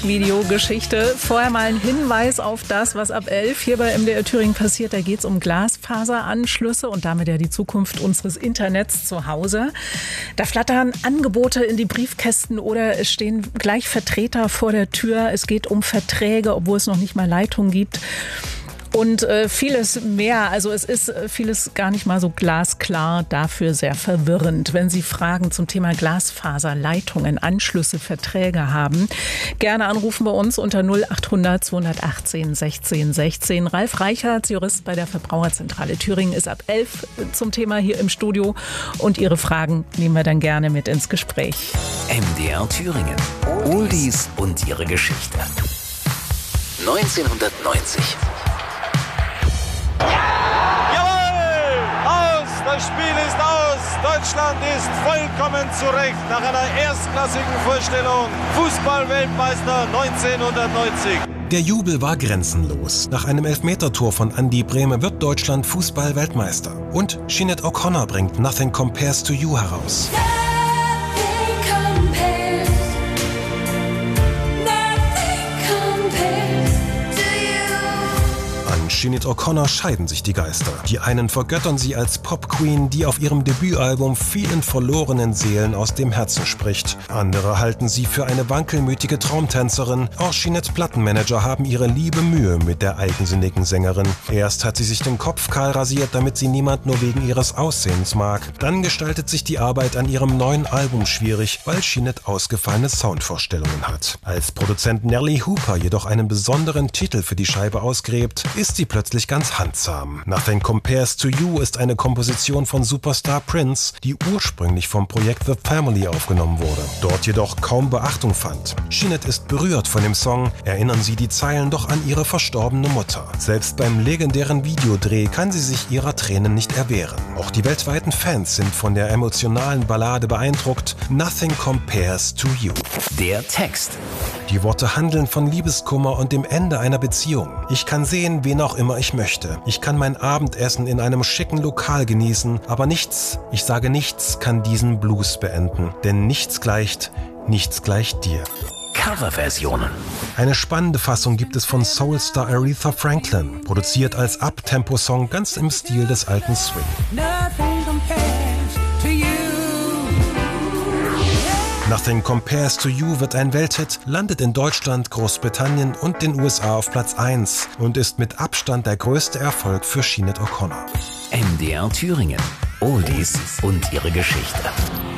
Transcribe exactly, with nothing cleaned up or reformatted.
Musikvideogeschichte. Vorher mal ein Hinweis auf das, was ab elf hier bei M D R Thüringen passiert. Da geht es um Glasfaseranschlüsse und damit ja die Zukunft unseres Internets zu Hause. Da flattern Angebote in die Briefkästen oder es stehen gleich Vertreter vor der Tür. Es geht um Verträge, obwohl es noch nicht mal Leitungen gibt. Und äh, vieles mehr. Also es ist äh, vieles gar nicht mal so glasklar, dafür sehr verwirrend. Wenn Sie Fragen zum Thema Glasfaser, Leitungen, Anschlüsse, Verträge haben, gerne anrufen bei uns unter null achthundert zweihundertachtzehn sechzehn sechzehn. Ralf Reichertz, Jurist bei der Verbraucherzentrale Thüringen, ist ab elf zum Thema hier im Studio. Und Ihre Fragen nehmen wir dann gerne mit ins Gespräch. M D R Thüringen. Oldies und ihre Geschichte. neunzehnhundertneunzig. Das Spiel ist aus. Deutschland ist vollkommen zurecht nach einer erstklassigen Vorstellung. Fußball-Weltmeister neunzehnhundertneunzig. Der Jubel war grenzenlos. Nach einem Elfmetertor von Andi Brehme wird Deutschland Fußball-Weltmeister. Und Sinead O'Connor bringt Nothing Compares to You heraus. Sinead O'Connor scheiden sich die Geister. Die einen vergöttern sie als Pop-Queen, die auf ihrem Debütalbum vielen verlorenen Seelen aus dem Herzen spricht. Andere halten sie für eine wankelmütige Traumtänzerin. Auch Sineads Plattenmanager haben ihre liebe Mühe mit der eigensinnigen Sängerin. Erst hat sie sich den Kopf kahl rasiert, damit sie niemand nur wegen ihres Aussehens mag. Dann gestaltet sich die Arbeit an ihrem neuen Album schwierig, weil Sinead ausgefallene Soundvorstellungen hat. Als Produzent Nelly Hooper jedoch einen besonderen Titel für die Scheibe ausgräbt, ist sie plötzlich ganz handsam. Nothing Compares to You ist eine Komposition von Superstar Prince, die ursprünglich vom Projekt The Family aufgenommen wurde, dort jedoch kaum Beachtung fand. Sinead ist berührt von dem Song, erinnern sie die Zeilen doch an ihre verstorbene Mutter. Selbst beim legendären Videodreh kann sie sich ihrer Tränen nicht erwehren. Auch die weltweiten Fans sind von der emotionalen Ballade beeindruckt. Nothing Compares to You. Der Text. Die Worte handeln von Liebeskummer und dem Ende einer Beziehung. Ich kann sehen, wen auch immer ich möchte. Ich kann mein Abendessen in einem schicken Lokal genießen, aber nichts, ich sage nichts, kann diesen Blues beenden. Denn nichts gleicht, nichts gleicht dir. Coverversionen. Eine spannende Fassung gibt es von Soulstar Aretha Franklin, produziert als Up-Tempo-Song ganz im Stil des alten Swing. Nothing Compares to You wird ein Welthit, landet in Deutschland, Großbritannien und den U S A auf Platz eins und ist mit Abstand der größte Erfolg für Sinead O'Connor. M D R Thüringen. Oldies und ihre Geschichte.